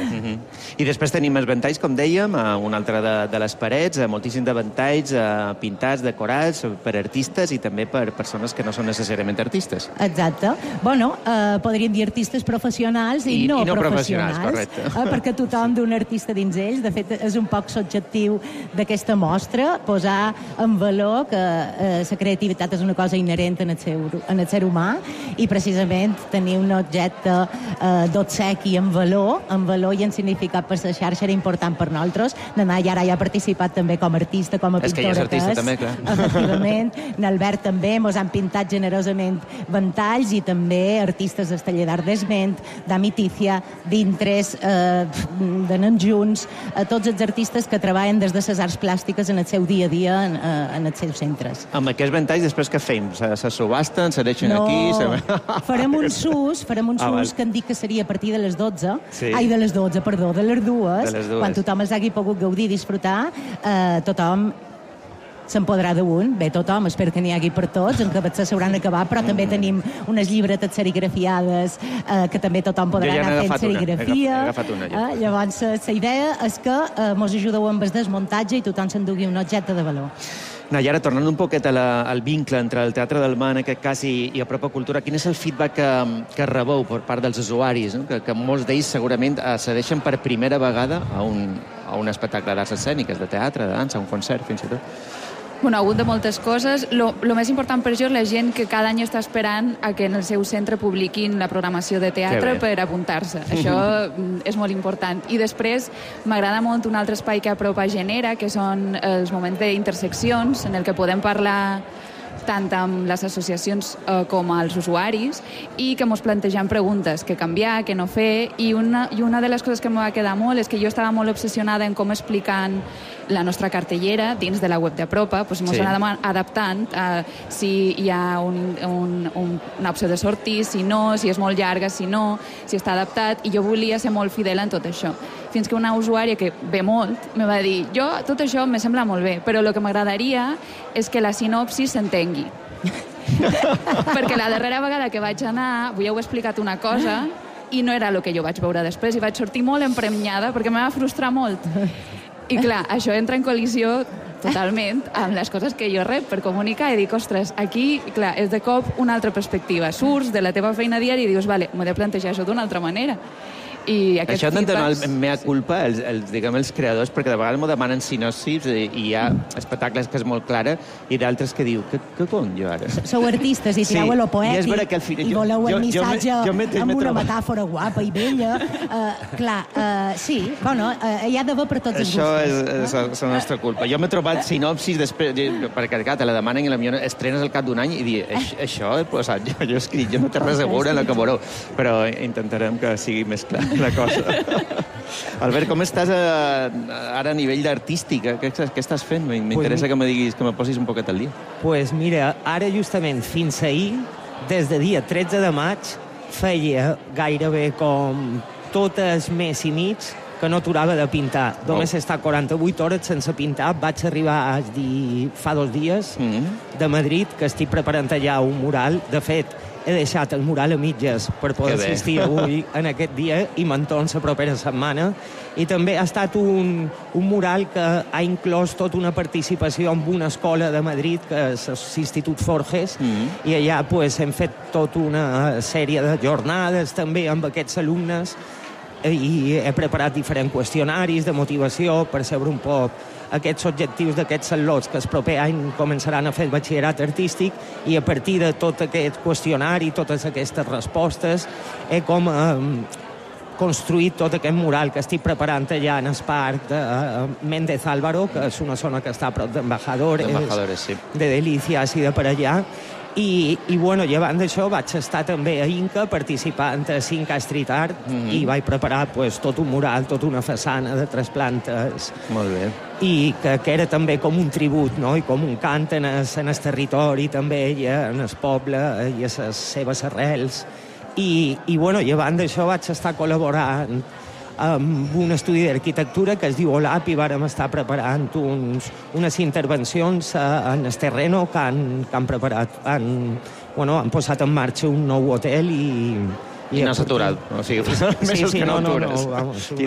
I després tenim els ventalls, com dèiem, un altre de les parets, moltíssim de ventalls pintats, decorats per artistes i també per persones que no són necessàriament artistes. Exacte. Bueno, podríem dir artistes professionals i no professionals. Correcte. Perquè tothom d'un artista dins ells. De fet, és un poc l'objectiu d'aquesta mostra, posar en valor que la creativitat és una cosa inherent en el ser humà i precisament tenir un objecte d'obsequi en valor i en significat per la xarxa era important per nosaltres. Naná ara ja ha participat també com a artista, com a pintora. És que ja és artista també, clar. Efectivament. N'Albert també mos han pintat generosament ventalls i també artistes del taller d'art d'Esment, d'Amitícia, d'Intres, d'Anem Junts, tots els artistes que treballen des de les arts plàstiques en el seu dia a dia en els seus centres. Amb aquests ventalls després què fem? Se subhasten, se deixen aquí? Farem un sus que han dit que seria a partir de les 12. Sí. Ai, de les 12, perdó, de les 2. De les 2. Quan tothom els hagi pogut gaudir i disfrutar, tothom se'n podrà d'un. Bé, tothom, espero que n'hi hagi per tots, en què s'hauran d'acabar, però també tenim unes llibretes serigrafiades que també tothom podrà anar fent serigrafia. He agafat una. Llavors, la idea és que mos ajudeu amb el desmuntatge i tothom s'endugui un objecte de valor. I ara, tornant un poquet al vincle entre el Teatre del Mar, en aquest cas, i Apropa Cultura, quin és el feedback que rebeu per part dels usuaris? No? Que molts d'ells segurament accedeixen per primera vegada a un espectacle d'arts escèniques, de teatre, de dansa, un concert, fins i tot. Bueno, ha hagut de moltes coses. Lo més important per jo és la gent que cada any està esperant a que en el seu centre publiquin la programació de teatre per apuntar-se. Això és molt important. I després m'agrada molt un altre espai que Apropa genera, que són els moments d'interseccions, en el que podem parlar tant amb les associacions com als usuaris i que ens plantegem preguntes, què canviar, què no fer, i una de les coses que em va quedar molt és que jo estava molt obsessionada en com explicant la nostra cartellera dins de la web d'Apropa, doncs ens anem adaptant a si hi ha una opció de sortir, si no, si és molt llarga, si no, si està adaptat, i jo volia ser molt fidel en tot això. Fins que una usuària que ve molt me va dir, jo tot això me sembla molt bé, però el que m'agradaria és que la sinopsis s'entengui. Perquè la darrera vegada que vaig anar, jo heu explicat una cosa i no era el que jo vaig veure després i vaig sortir molt emprenyada perquè em va frustrar molt. I clar, això entra en col·lisió totalment amb les coses que jo rep per comunicar i dic, ostres, aquí, clar, és de cop una altra perspectiva. Surts de la teva feina diària i dius, vale, m'he de plantejar això d'una altra manera. I això han de donar el mea culpa els creadors, perquè de vegades m'ho demanen sinopsis i hi ha espectacles que és molt clara i d'altres que diu, què cony jo ara? Sou artistes i tireu a lo poètic i voleu el missatge amb una metàfora guapa i bella. Sí, bueno, hi ha d'haver per tots els gustos. Això és la nostra culpa. Jo m'he trobat sinopsis després, perquè te la demanen i potser estrenes al cap d'un any i dir, això, jo he escrit, jo no té res a veure en el que veureu, però intentarem que sigui més clar la cosa. Albert, com estàs ara a nivell d'artístic? Què estàs fent? M'interessa que me diguis, que me posis un poquet al dia. Pues mira, ara justament fins ahir, des de dia 13 de maig, feia gairebé com tot el mes i mig que no aturava de pintar. Només està 48 hores sense pintar. Vaig arribar a dir fa 2 dies de Madrid, que estic preparant allà un mural. De fet, he deixat el mural a mitges per poder assistir avui en aquest dia i m'entorn la propera setmana. I també ha estat un mural que ha inclòs tota una participació en una escola de Madrid, que és l'Institut Forges, i allà hem fet tota una sèrie de jornades també amb aquests alumnes i he preparat diferents qüestionaris de motivació per saber un poc aquests objectius d'aquests al·lots que el proper any començaran a fer el batxillerat artístic, i a partir de tot aquest qüestionari, totes aquestes respostes, he construït tot aquest mural que estic preparant allà en el parc de Méndez Álvaro, que és una zona que està a prop d'Embajadores, de Delicias i de per allà. I bueno, llevant d'això vaig estar també a Inca participant a 5 Street Art i vaig preparar tot un mural, tota una façana de 3 plantes. Molt bé. I que era també com un tribut, no? I com un cant en el territori també, i en el poble i a les seves arrels. I bueno, llevant d'això vaig estar col·laborant amb un estudi d'arquitectura que es diu OLAP i vàrem estar preparant unes intervencions en el terreno que han preparat, han posat en marxa un nou hotel i no s'ha aturat. O sigui, mesos que no atures.